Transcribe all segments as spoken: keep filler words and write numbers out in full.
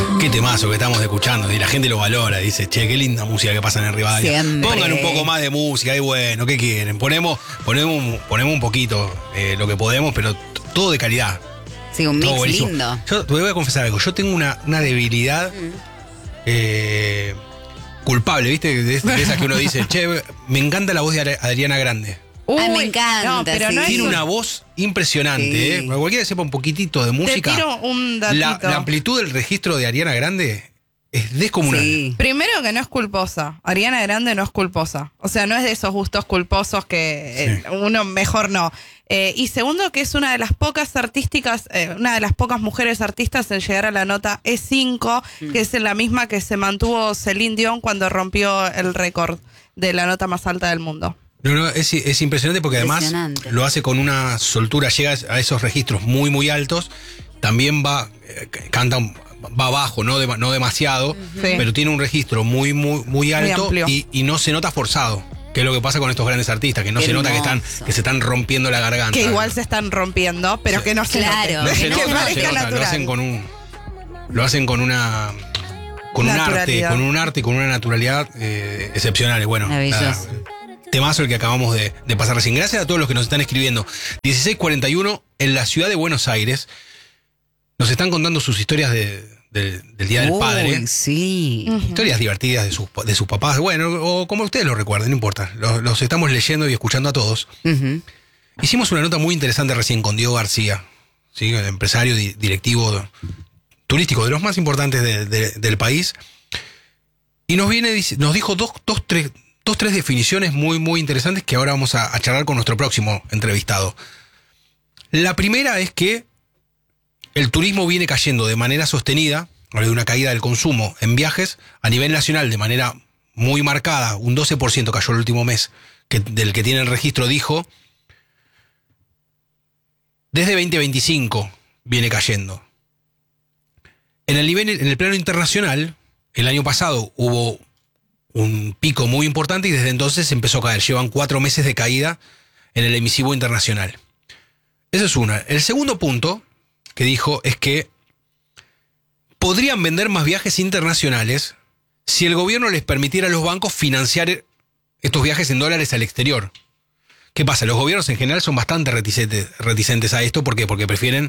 Qué temazo que estamos escuchando, y la gente lo valora, dice, che, qué linda música que pasan en Rivadavia. Siempre. Pongan un poco más de música, y bueno, ¿qué quieren? Ponemos, ponemos, ponemos un poquito eh, lo que podemos, pero t- todo de calidad. Sí, un Todo mix buenísimo. lindo. Yo te voy a confesar algo, yo tengo una, una debilidad eh, culpable, ¿viste? De, de esas que uno dice, che, me encanta la voz de Ar- Adriana Grande. Ay, me Uy, encanta, No, pero sí. no es Tiene un- una voz impresionante, Sí. ¿eh? Para cualquiera que sepa un poquitito de música. Te tiro un la, datito. la amplitud del registro de Ariana Grande es descomunal. Sí. Primero que no es culposa. Ariana Grande no es culposa. O sea, no es de esos gustos culposos que Sí. eh, uno mejor no. Eh, y segundo que es una de las pocas artísticas, eh, una de las pocas mujeres artistas en llegar a la nota E cinco, Mm. que es la misma que se mantuvo Celine Dion cuando rompió el récord de la nota más alta del mundo. No, no, es, es impresionante porque además Impresionante. lo hace con una soltura, llega a esos registros muy, muy altos. También va, eh, canta, un- va bajo, no, dema- no demasiado, Sí. pero tiene un registro muy, muy, muy alto amplio. y, y no se nota forzado. Que es lo que pasa con estos grandes artistas, que no Qué se nota que están, hermoso. que se están rompiendo la garganta. Que igual se están rompiendo, pero Sí. que no se Claro. No note. se que nota, que no se parezca nota, natural. lo hacen con un. Lo hacen con una. Con un arte, Naturalidad. con un arte y con una naturalidad eh, excepcional. Y bueno, Maravilloso. nada, temazo el que acabamos de, de pasar recién. Gracias a todos los que nos están escribiendo. dieciséis cuarenta y uno en la ciudad de Buenos Aires. Nos están contando sus historias de- de- del Día del Uy, Padre. sí. Ujú. Historias divertidas de sus, de sus papás. Bueno, o como ustedes lo recuerden, no importa. Los, los estamos leyendo y escuchando a todos. Ujú. Hicimos una nota muy interesante recién con Diego García, ¿sí? El empresario di- directivo turístico de los más importantes de- de- del país. Y nos viene, dice- nos dijo dos, dos, tres, dos, tres definiciones muy, muy interesantes que ahora vamos a, a charlar con nuestro próximo entrevistado. La primera es que el turismo viene cayendo de manera sostenida, habla de una caída del consumo en viajes a nivel nacional de manera muy marcada, un doce por ciento cayó el último mes, que, del que tiene el registro, dijo. Desde veinte veinticinco viene cayendo. En el nivel, en el plano internacional, el año pasado hubo un pico muy importante y desde entonces empezó a caer. Llevan cuatro meses de caída en el emisivo internacional. Esa es una. El segundo punto que dijo es que podrían vender más viajes internacionales si el gobierno les permitiera a los bancos financiar estos viajes en dólares al exterior. ¿Qué pasa? Los gobiernos en general son bastante reticentes, reticentes a esto. ¿Por qué? Porque prefieren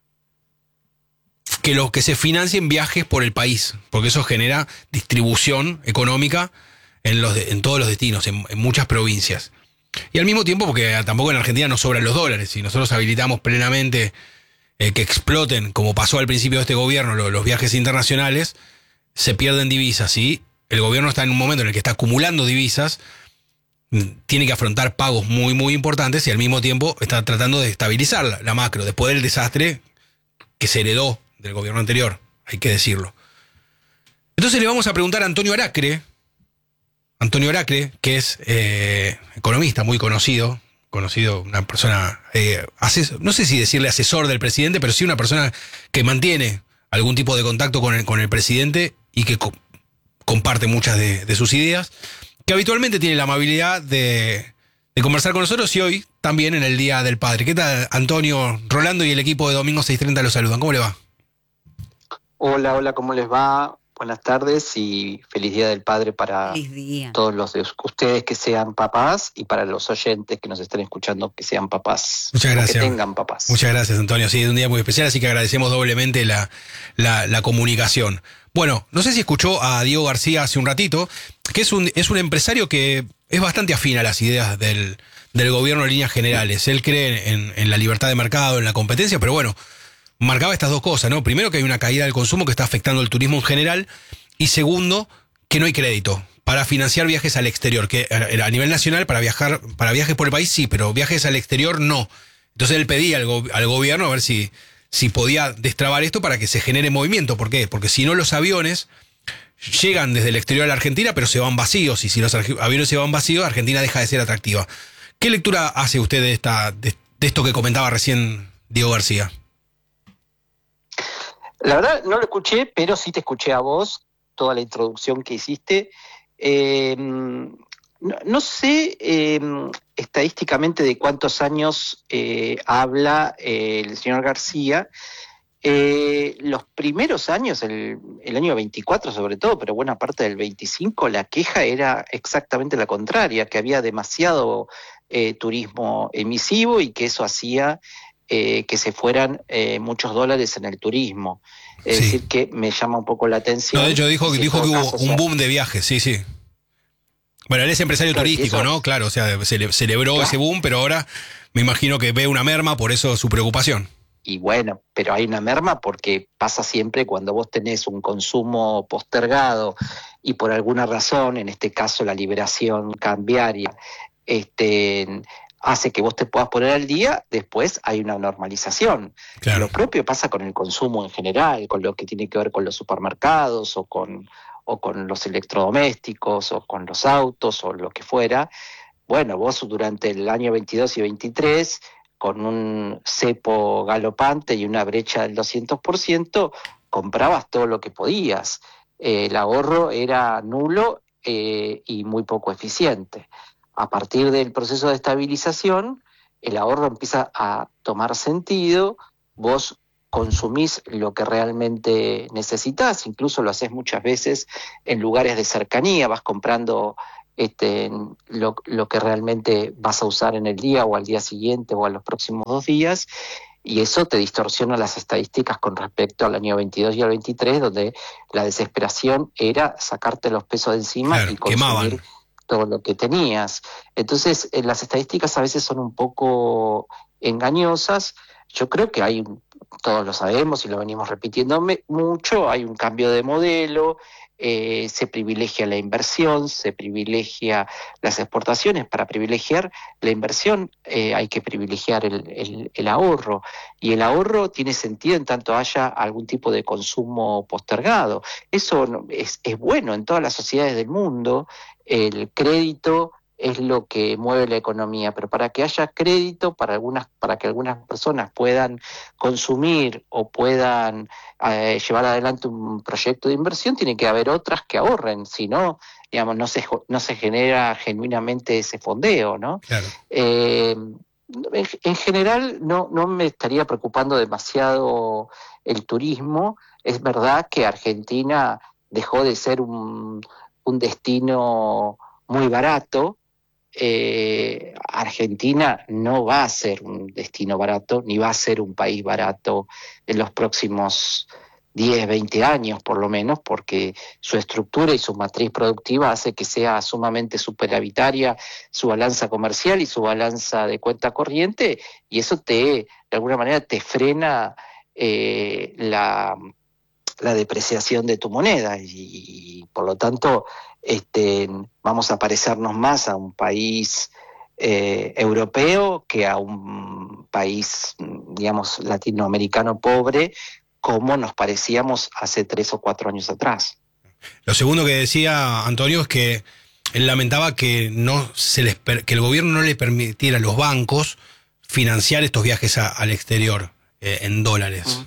que los que se financien viajes por el país, porque eso genera distribución económica en, los de- en todos los destinos, en, en muchas provincias. Y al mismo tiempo, porque tampoco en Argentina nos sobran los dólares, si nosotros habilitamos plenamente eh, que exploten, como pasó al principio de este gobierno, lo- los viajes internacionales, se pierden divisas, y el gobierno está en un momento en el que está acumulando divisas, tiene que afrontar pagos muy, muy importantes y al mismo tiempo está tratando de estabilizar la, la macro después del desastre que se heredó del gobierno anterior, hay que decirlo. Entonces le vamos a preguntar a Antonio Aracre, Antonio Aracre, que es eh, economista muy conocido, conocido, una persona, eh, ases- no sé si decirle asesor del presidente, pero sí una persona que mantiene algún tipo de contacto con el, con el presidente y que co- comparte muchas de, de sus ideas, que habitualmente tiene la amabilidad de, de conversar con nosotros y hoy también en el Día del Padre. ¿Qué tal, Antonio? Rolando y el equipo de Domingo seiscientos treinta los saludan. ¿Cómo le va? Hola, hola, ¿cómo les va? Buenas tardes y feliz Día del Padre para Feliz día. todos los de ustedes que sean papás y para los oyentes que nos estén escuchando que sean papás. Muchas o gracias. Que tengan papás. Muchas gracias, Antonio. Sí, es un día muy especial, así que agradecemos doblemente la, la, la comunicación. Bueno, no sé si escuchó a Diego García hace un ratito, que es un, es un empresario que es bastante afín a las ideas del, del gobierno en líneas generales. Él cree en, en la libertad de mercado, en la competencia, pero bueno, marcaba estas dos cosas, ¿no? Primero, que hay una caída del consumo que está afectando el turismo en general, y segundo, que no hay crédito para financiar viajes al exterior, que a nivel nacional para viajar, para viajes por el país sí, pero viajes al exterior no. Entonces él pedía al, go- al gobierno a ver si, si podía destrabar esto para que se genere movimiento. ¿Por qué? Porque si no, los aviones llegan desde el exterior a la Argentina, pero se van vacíos, y si los arge- aviones se van vacíos, Argentina deja de ser atractiva. ¿Qué lectura hace usted de, esta, de, de esto que comentaba recién Diego García? La verdad no lo escuché, pero sí te escuché a vos, toda la introducción que hiciste. Eh, no, no sé eh, estadísticamente de cuántos años eh, habla eh, el señor García. Eh, los primeros años, el, el año veinticuatro sobre todo, pero buena parte del veinticinco, la queja era exactamente la contraria, que había demasiado eh, turismo emisivo y que eso hacía eh, que se fueran eh, muchos dólares en el turismo. Es Sí. decir, que me llama un poco la atención. No, de hecho dijo, si dijo que hubo caso, un o sea, boom de viajes, sí, sí. Bueno, él es empresario claro, turístico, eso, ¿no? Claro, o sea, cele- celebró claro. ese boom, pero ahora me imagino que ve una merma, por eso su preocupación. Y bueno, pero hay una merma porque pasa siempre cuando vos tenés un consumo postergado y por alguna razón, en este caso la liberación cambiaria, este, hace que vos te puedas poner al día, después hay una normalización. Claro. Lo propio pasa con el consumo en general, con lo que tiene que ver con los supermercados o con, o con los electrodomésticos o con los autos o lo que fuera. Bueno, vos durante el año veintidós y veintitrés, con un cepo galopante y una brecha del doscientos por ciento, comprabas todo lo que podías. Eh, el ahorro era nulo eh, y muy poco eficiente. A partir del proceso de estabilización, el ahorro empieza a tomar sentido, vos consumís lo que realmente necesitas, incluso lo haces muchas veces en lugares de cercanía, vas comprando Este, lo, lo que realmente vas a usar en el día o al día siguiente o a los próximos dos días, y eso te distorsiona las estadísticas con respecto al año veintidós y al veintitrés, donde la desesperación era sacarte los pesos de encima Claro, y consumir quemaban. todo lo que tenías. Entonces, eh, las estadísticas a veces son un poco engañosas. Yo creo que hay, todos lo sabemos y lo venimos repitiendo mucho, hay un cambio de modelo. Eh, se privilegia la inversión, se privilegia las exportaciones. Para privilegiar la inversión eh, hay que privilegiar el, el, el ahorro, y el ahorro tiene sentido en tanto haya algún tipo de consumo postergado. Eso no, es, es bueno en todas las sociedades del mundo. El crédito es lo que mueve la economía, pero para que haya crédito, para algunas, para que algunas personas puedan consumir o puedan eh, llevar adelante un proyecto de inversión, tiene que haber otras que ahorren, si no, digamos, no se, no se genera genuinamente ese fondeo, ¿no? Claro. Eh, en, en general no, no me estaría preocupando demasiado el turismo. Es verdad que Argentina dejó de ser un, un destino muy barato. Eh, Argentina no va a ser un destino barato, ni va a ser un país barato en los próximos diez, veinte años por lo menos, porque su estructura y su matriz productiva hace que sea sumamente superavitaria su balanza comercial y su balanza de cuenta corriente, y eso te, de alguna manera, te frena eh, la, la depreciación de tu moneda, y, y por lo tanto este, vamos a parecernos más a un país eh, europeo que a un país, digamos, latinoamericano pobre, como nos parecíamos hace tres o cuatro años atrás. Lo segundo que decía Antonio es que él lamentaba que no se les per- que el gobierno no le permitiera a los bancos financiar estos viajes a, al exterior eh, en dólares. Uh-huh.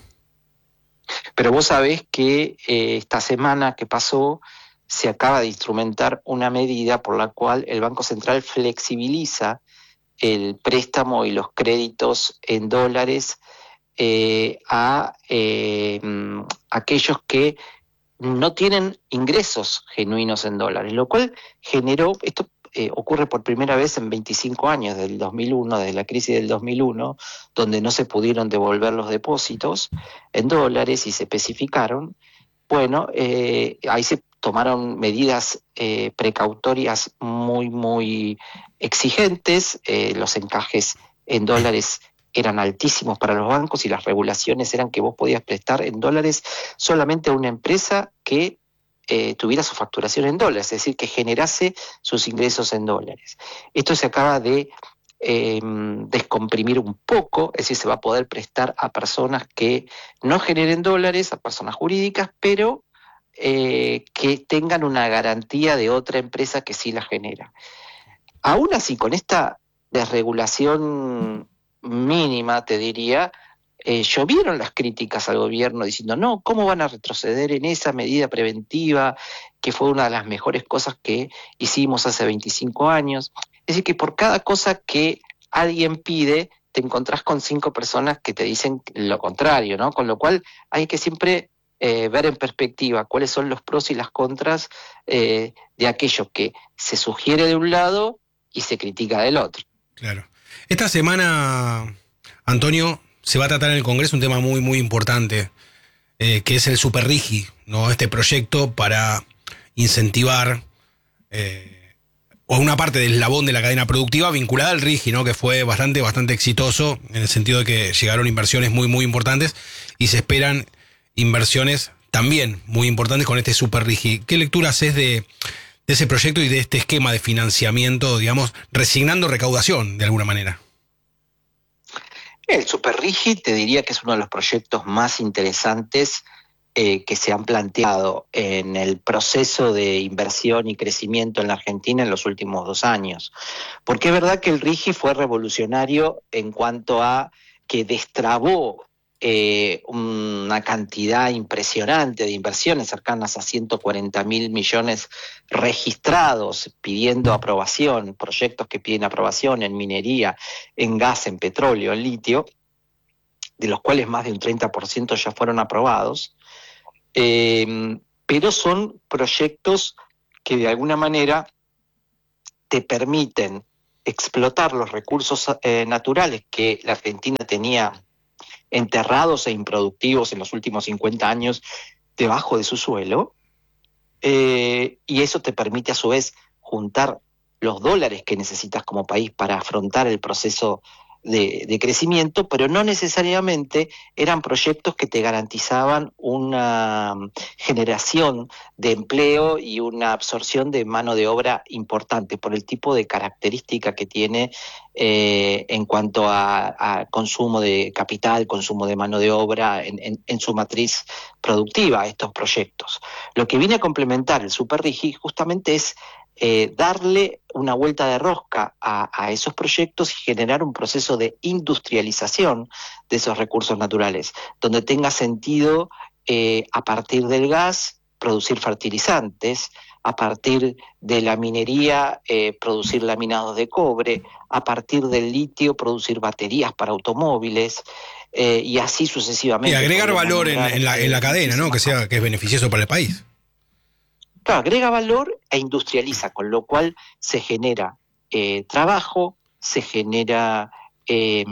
Pero vos sabés que eh, esta semana que pasó se acaba de instrumentar una medida por la cual el Banco Central flexibiliza el préstamo y los créditos en dólares eh, a eh, aquellos que no tienen ingresos genuinos en dólares, lo cual generó, esto eh, ocurre por primera vez en veinticinco años, desde el dos mil uno, desde la crisis del dos mil uno, donde no se pudieron devolver los depósitos en dólares y se especificaron. Bueno, eh, ahí se tomaron medidas eh, precautorias muy, muy exigentes. Eh, los encajes en dólares eran altísimos para los bancos y las regulaciones eran que vos podías prestar en dólares solamente a una empresa que eh, tuviera su facturación en dólares, es decir, que generase sus ingresos en dólares. Esto se acaba de eh, descomprimir un poco, es decir, se va a poder prestar a personas que no generen dólares, a personas jurídicas, pero eh, que tengan una garantía de otra empresa que sí la genera. Aún así, con esta desregulación mínima, te diría, eh, llovieron las críticas al gobierno diciendo, no, ¿cómo van a retroceder en esa medida preventiva que fue una de las mejores cosas que hicimos hace veinticinco años? Es decir, que por cada cosa que alguien pide, te encontrás con cinco personas que te dicen lo contrario, ¿no? Con lo cual hay que siempre eh, ver en perspectiva cuáles son los pros y las contras eh, de aquello que se sugiere de un lado y se critica del otro. Claro. Esta semana, Antonio, se va a tratar en el Congreso un tema muy, muy importante, eh, que es el Superrigi, ¿no? Este proyecto para incentivar eh, o una parte del eslabón de la cadena productiva vinculada al Rigi, ¿no? Que fue bastante, bastante exitoso, en el sentido de que llegaron inversiones muy, muy importantes y se esperan inversiones también muy importantes con este Superrigi. ¿Qué lectura haces de, de ese proyecto y de este esquema de financiamiento, digamos, resignando recaudación de alguna manera? El Superrigi te diría que es uno de los proyectos más interesantes eh, que se han planteado en el proceso de inversión y crecimiento en la Argentina en los últimos dos años. Porque es verdad que el Rigi fue revolucionario en cuanto a que destrabó eh, una cantidad impresionante de inversiones, cercanas a ciento cuarenta mil millones registrados, pidiendo aprobación, proyectos que piden aprobación en minería, en gas, en petróleo, en litio, de los cuales más de un treinta por ciento ya fueron aprobados, eh, pero son proyectos que de alguna manera te permiten explotar los recursos eh, naturales que la Argentina tenía enterrados e improductivos en los últimos cincuenta años debajo de su suelo, eh, y eso te permite a su vez juntar los dólares que necesitas como país para afrontar el proceso de, de crecimiento, pero no necesariamente eran proyectos que te garantizaban una generación de empleo y una absorción de mano de obra importante por el tipo de característica que tiene eh, en cuanto a, a consumo de capital, consumo de mano de obra en, en, en su matriz productiva, estos proyectos. Lo que viene a complementar el Superrigi justamente es Eh, darle una vuelta de rosca a, a esos proyectos y generar un proceso de industrialización de esos recursos naturales, donde tenga sentido eh, a partir del gas producir fertilizantes, a partir de la minería eh, producir laminados de cobre, a partir del litio producir baterías para automóviles eh, y así sucesivamente. Y agregar valor en, en, la, en la cadena, ¿no? Que sea que es beneficioso para el país. Claro, agrega valor e industrializa, con lo cual se genera eh, trabajo, se genera eh,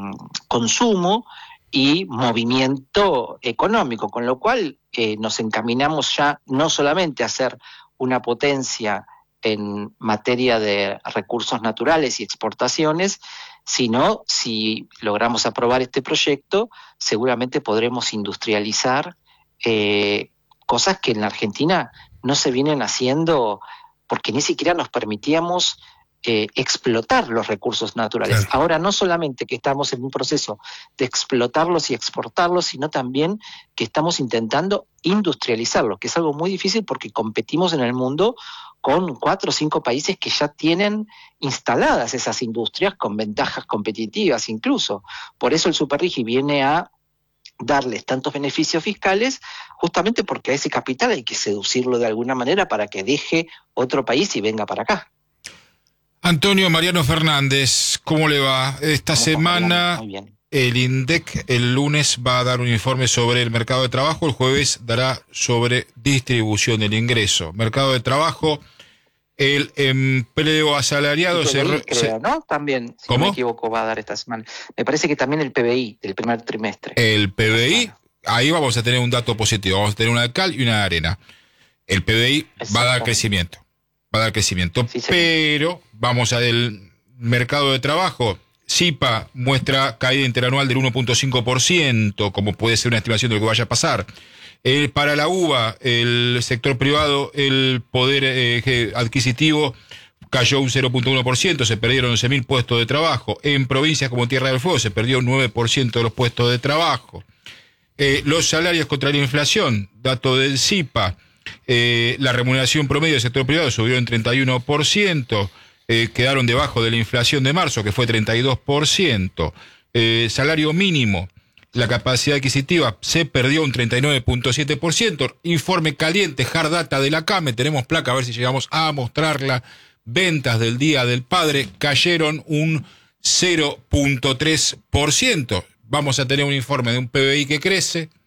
consumo y movimiento económico, con lo cual eh, nos encaminamos ya no solamente a ser una potencia en materia de recursos naturales y exportaciones, sino si logramos aprobar este proyecto, seguramente podremos industrializar eh, cosas que en la Argentina no se vienen haciendo porque ni siquiera nos permitíamos eh, explotar los recursos naturales. Claro. Ahora no solamente que estamos en un proceso de explotarlos y exportarlos, sino también que estamos intentando industrializarlos, que es algo muy difícil porque competimos en el mundo con cuatro o cinco países que ya tienen instaladas esas industrias con ventajas competitivas incluso. Por eso el Superrigi viene a darles tantos beneficios fiscales, justamente porque a ese capital hay que seducirlo de alguna manera para que deje otro país y venga para acá. Antonio Mariano Fernández, ¿cómo le va? Esta ¿Cómo semana muy bien. El INDEC el lunes va a dar un informe sobre el mercado de trabajo, el jueves dará sobre distribución del ingreso. Mercado de trabajo, el empleo asalariado... P B I, se, creo, se, ¿no? También, si ¿cómo? No me equivoco, va a dar esta semana. Me parece que también el P B I del primer trimestre. El P B I, ahí vamos a tener un dato positivo. Vamos a tener una de cal y una de arena. El P B I va a dar crecimiento. Va a dar crecimiento. Sí, pero vamos a del mercado de trabajo. C I P A muestra caída interanual del uno punto cinco por ciento, como puede ser una estimación de lo que vaya a pasar. Eh, para la U B A, el sector privado, el poder eh, adquisitivo cayó un cero punto uno por ciento, se perdieron once mil puestos de trabajo. En provincias como Tierra del Fuego se perdió un nueve por ciento de los puestos de trabajo. Eh, los salarios contra la inflación, dato del C I P A, eh, la remuneración promedio del sector privado subió en treinta y uno por ciento, eh, quedaron debajo de la inflación de marzo, que fue treinta y dos por ciento. Eh, salario mínimo, la capacidad adquisitiva se perdió un treinta y nueve punto siete por ciento. Informe caliente, hard data de la CAME, tenemos placa, a ver si llegamos a mostrarla. Ventas del Día del Padre cayeron un cero punto tres por ciento. Vamos a tener un informe de un P B I que crece,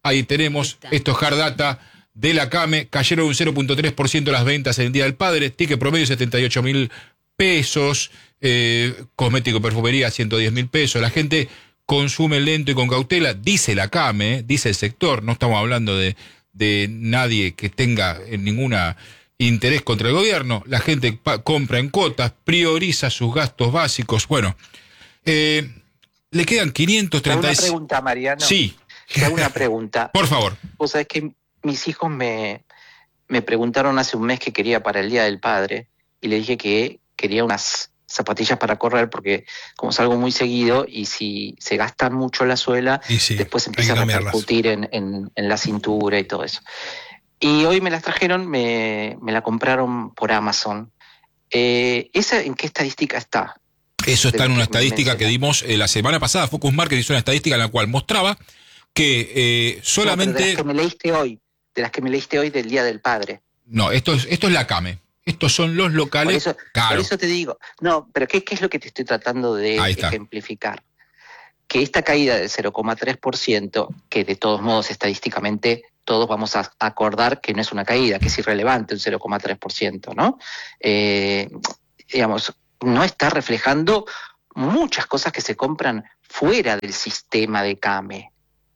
Ahí tenemos estos hard data de la CAME. Cayeron un cero punto tres por ciento las ventas en el Día del Padre. Ticket promedio setenta y ocho mil pesos. Eh, cosmético, perfumería, ciento diez mil pesos. La gente consume lento y con cautela, dice la CAME, dice el sector. No estamos hablando de, de nadie que tenga ninguna interés contra el gobierno. La gente pa- compra en cuotas, prioriza sus gastos básicos. Bueno, eh, le quedan quinientos treinta y seis... Una pregunta, Mariano. Sí. Te hago una pregunta. Por favor. Vos sabés que mis hijos me, me preguntaron hace un mes qué quería para el Día del Padre y le dije que quería unas zapatillas para correr porque como salgo muy seguido y si se gastan mucho la suela, Y sí, después hay empieza que a cambiarlas. repercutir en, en, en la cintura y todo eso. Y hoy me las trajeron, me, me la compraron por Amazon. Eh, ¿Esa en qué estadística está? Eso está en una Me estadística que dimos eh, la semana pasada. Focus Market hizo una estadística en la cual mostraba que eh, solamente... No, pero de las que me leíste hoy, de las que me leíste hoy del Día del Padre. No, esto es, esto es la CAME. Estos son los Por locales. eso, Claro. por eso te digo, no, pero ¿qué, ¿qué es lo que te estoy tratando de Ahí está. ejemplificar? Que esta caída del cero coma tres por ciento, que de todos modos estadísticamente todos vamos a acordar que no es una caída, que es irrelevante un cero coma tres por ciento, ¿no? Eh, digamos, no está reflejando muchas cosas que se compran fuera del sistema de CAME.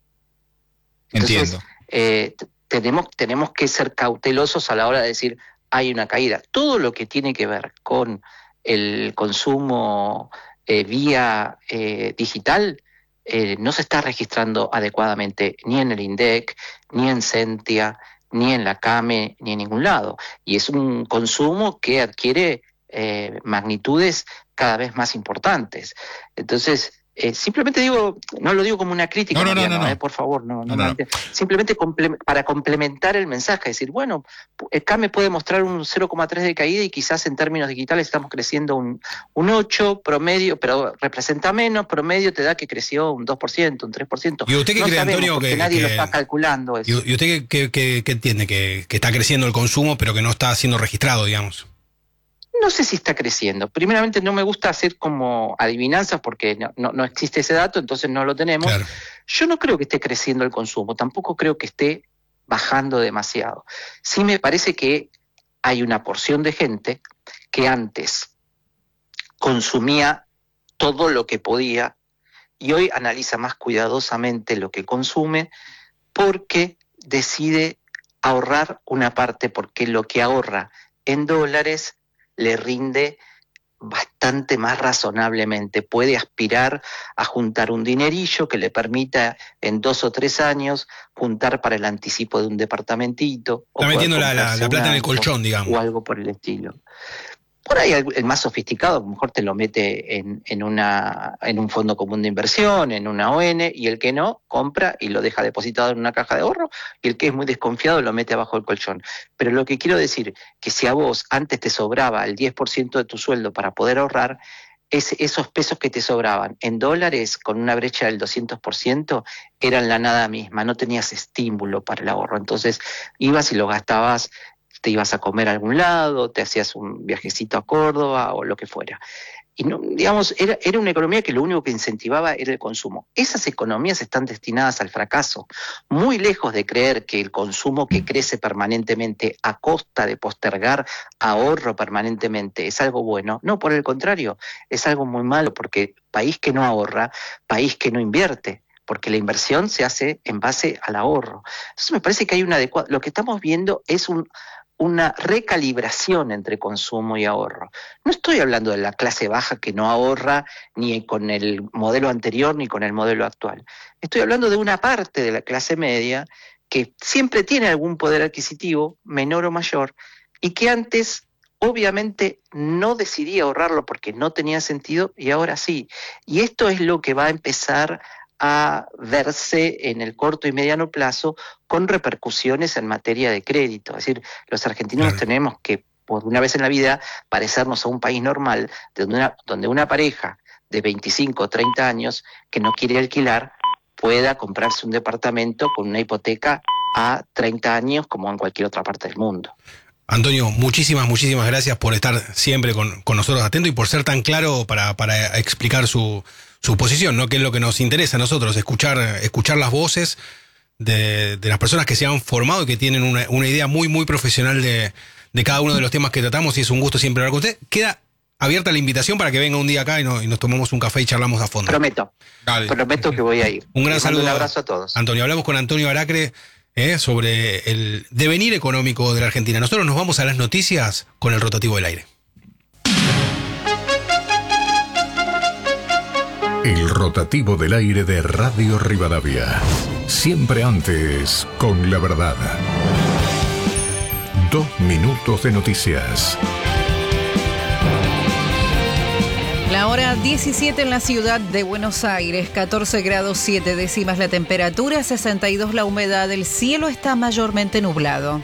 Entonces, Entiendo. eh, t- tenemos, tenemos que ser cautelosos a la hora de decir hay una caída. Todo lo que tiene que ver con el consumo eh, vía eh, digital eh, no se está registrando adecuadamente ni en el INDEC, ni en Sentia, ni en la CAME, ni en ningún lado. Y es un consumo que adquiere eh, magnitudes cada vez más importantes. Entonces, eh, simplemente digo, no lo digo como una crítica, No, no, no, Mariano, no, no. eh, por favor, no, No, no, no. me- simplemente comple- para complementar el mensaje, decir, bueno, el CAME puede mostrar un cero coma tres de caída y quizás en términos digitales estamos creciendo un, un ocho promedio, pero representa menos, promedio te da que creció un dos por ciento, un tres por ciento. ¿Y usted qué no cree, sabemos, Antonio, porque que- nadie que- lo está calculando eso. ¿Y, y usted qué, qué- qué- qué entiende? Que, que está creciendo el consumo, pero que no está siendo registrado, digamos. No sé si está creciendo. Primeramente no me gusta hacer como adivinanzas porque no, no, no existe ese dato, entonces no lo tenemos. Claro. Yo no creo que esté creciendo el consumo, tampoco creo que esté bajando demasiado. Sí me parece que hay una porción de gente que antes consumía todo lo que podía y hoy analiza más cuidadosamente lo que consume porque decide ahorrar una parte, porque lo que ahorra en dólares le rinde bastante más razonablemente. Puede aspirar a juntar un dinerillo que le permita en dos o tres años juntar para el anticipo de un departamentito. o Está poder metiendo la, la- comprarse la un plata en el auto colchón, o digamos. algo por el estilo. Por ahí el, el más sofisticado a lo mejor te lo mete en, en, una, en un fondo común de inversión, en una O N, y el que no, compra y lo deja depositado en una caja de ahorro, y el que es muy desconfiado lo mete abajo del colchón. Pero lo que quiero decir, que si a vos antes te sobraba el diez por ciento de tu sueldo para poder ahorrar, es, esos pesos que te sobraban en dólares con una brecha del doscientos por ciento eran la nada misma, no tenías estímulo para el ahorro. Entonces ibas y lo gastabas, te ibas a comer a algún lado, te hacías un viajecito a Córdoba o lo que fuera. Y no, digamos, era, era una economía que lo único que incentivaba era el consumo. Esas economías están destinadas al fracaso, muy lejos de creer que el consumo que crece permanentemente a costa de postergar ahorro permanentemente es algo bueno. No, por el contrario, es algo muy malo, porque país que no ahorra, país que no invierte, porque la inversión se hace en base al ahorro. Entonces me parece que hay una adecuada, lo que estamos viendo es un una recalibración entre consumo y ahorro. No estoy hablando de la clase baja que no ahorra ni con el modelo anterior ni con el modelo actual. Estoy hablando de una parte de la clase media que siempre tiene algún poder adquisitivo, menor o mayor, y que antes obviamente no decidía ahorrarlo porque no tenía sentido y ahora sí. Y esto es lo que va a empezar a verse en el corto y mediano plazo con repercusiones en materia de crédito. Es decir, los argentinos Claro. tenemos que, por una vez en la vida, parecernos a un país normal, donde una, donde una pareja de veinticinco o treinta años que no quiere alquilar pueda comprarse un departamento con una hipoteca a treinta años como en cualquier otra parte del mundo. Antonio, muchísimas, muchísimas gracias por estar siempre con, con nosotros atento y por ser tan claro para, para explicar su, su posición, ¿no? Que es lo que nos interesa a nosotros, escuchar, escuchar las voces de, de las personas que se han formado y que tienen una, una idea muy, muy profesional de, de cada uno de los temas que tratamos, y es un gusto siempre hablar con usted. Queda abierta la invitación para que venga un día acá y, no, y nos tomemos un café y charlamos a fondo. Prometo. Dale. Prometo que voy a ir. Un gran Les saludo. Un abrazo a todos. Antonio, hablamos con Antonio Aracre eh, sobre el devenir económico de la Argentina. Nosotros nos vamos a las noticias con el rotativo del aire. El rotativo del aire de Radio Rivadavia. Siempre antes, con la verdad. Dos minutos de noticias. La hora diecisiete en la ciudad de Buenos Aires, catorce grados siete décimas la temperatura, sesenta y dos la humedad, el cielo está mayormente nublado.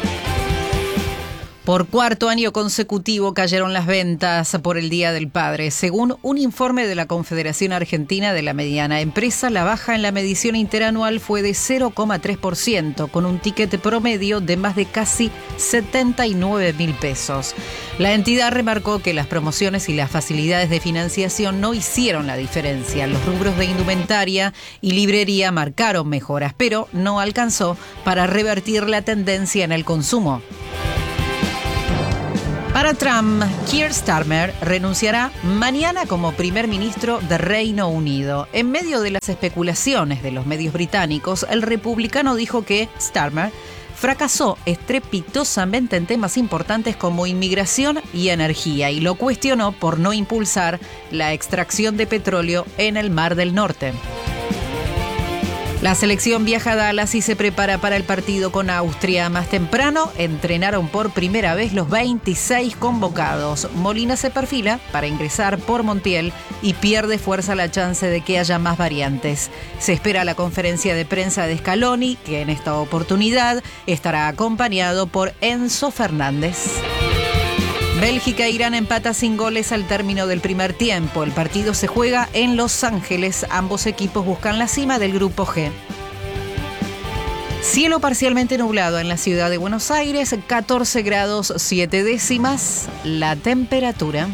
Por cuarto año consecutivo cayeron las ventas por el Día del Padre. Según un informe de la Confederación Argentina de la Mediana Empresa, la baja en la medición interanual fue de cero coma tres por ciento, con un ticket promedio de más de casi setenta y nueve mil pesos. La entidad remarcó que las promociones y las facilidades de financiación no hicieron la diferencia. Los rubros de indumentaria y librería marcaron mejoras, pero no alcanzó para revertir la tendencia en el consumo. Para Trump, Keir Starmer renunciará mañana como primer ministro de Reino Unido. En medio de las especulaciones de los medios británicos, el republicano dijo que Starmer fracasó estrepitosamente en temas importantes como inmigración y energía y lo cuestionó por no impulsar la extracción de petróleo en el Mar del Norte. La selección viaja a Dallas y se prepara para el partido con Austria. Más temprano entrenaron por primera vez los veintiséis convocados. Molina se perfila para ingresar por Montiel y pierde fuerza la chance de que haya más variantes. Se espera la conferencia de prensa de Scaloni, que en esta oportunidad estará acompañado por Enzo Fernández. Bélgica e Irán empata sin goles al término del primer tiempo. El partido se juega en Los Ángeles. Ambos equipos buscan la cima del grupo G. Cielo parcialmente nublado en la ciudad de Buenos Aires, catorce grados siete décimas la temperatura.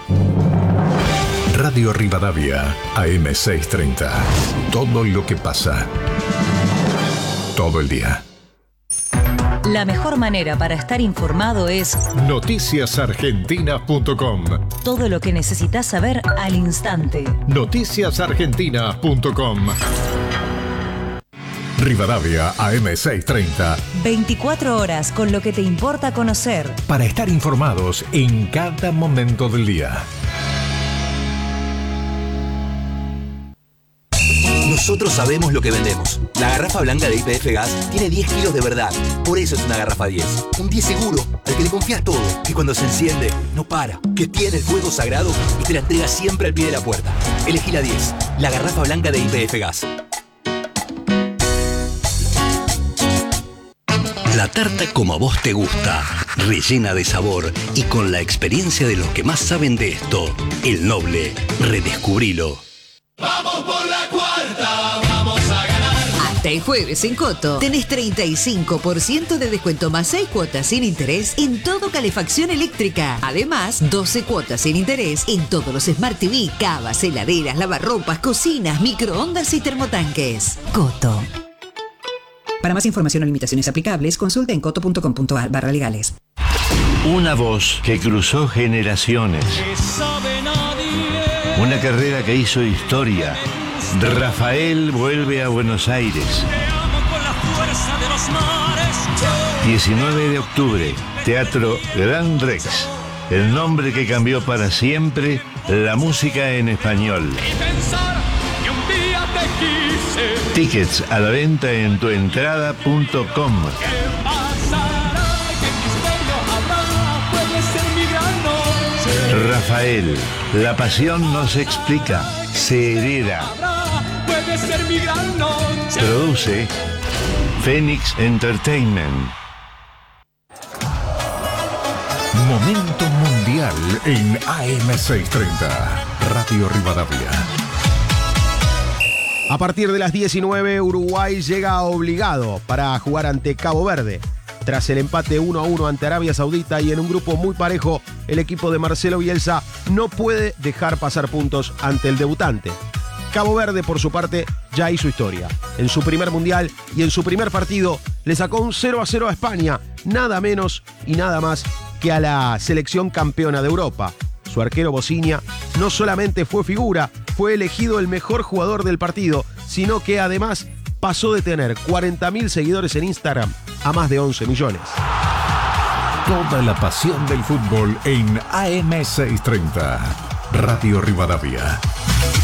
Radio Rivadavia, A M seiscientos treinta. Todo lo que pasa. Todo el día. La mejor manera para estar informado es noticias argentinas punto com. Todo lo que necesitas saber al instante. noticias argentinas punto com. Rivadavia A M seiscientos treinta. veinticuatro horas con lo que te importa conocer. Para estar informados en cada momento del día. Nosotros sabemos lo que vendemos. La garrafa blanca de Y P F Gas tiene diez kilos de verdad. Por eso es una garrafa diez. Un diez seguro, al que le confías todo. Que cuando se enciende, no para. Que tiene el fuego sagrado y te la entrega siempre al pie de la puerta. Elegí la diez. La garrafa blanca de Y P F Gas. La tarta como a vos te gusta, rellena de sabor y con la experiencia de los que más saben de esto. El Noble, redescubrilo. Vamos por la cuarta, vamos a ganar. Hasta el jueves en Coto tenés treinta y cinco por ciento de descuento más seis cuotas sin interés en todo calefacción eléctrica. Además, doce cuotas sin interés en todos los Smart T V, cavas, heladeras, lavarropas, cocinas, microondas y termotanques. Coto. Para más información o limitaciones aplicables, consulta en coto punto com punto a r barra legales. Una voz que cruzó generaciones. Una carrera que hizo historia. Rafael vuelve a Buenos Aires. diecinueve de octubre, Teatro Gran Rex. El nombre que cambió para siempre la música en español. Tickets a la venta en tuentrada punto com. Rafael, la pasión no se explica, se hereda. Produce Phoenix Entertainment. Momento mundial en A M seiscientos treinta. Radio Rivadavia. A partir de las diecinueve, Uruguay llega obligado para jugar ante Cabo Verde. Tras el empate uno a uno ante Arabia Saudita y en un grupo muy parejo, el equipo de Marcelo Bielsa no puede dejar pasar puntos ante el debutante. Cabo Verde, por su parte, ya hizo historia. En su primer mundial y en su primer partido le sacó un cero a cero a España, nada menos y nada más que a la selección campeona de Europa. Su arquero Bociña no solamente fue figura, fue elegido el mejor jugador del partido, sino que además pasó de tener cuarenta mil seguidores en Instagram a más de once millones. Toda la pasión del fútbol en A M seiscientos treinta. Radio Rivadavia.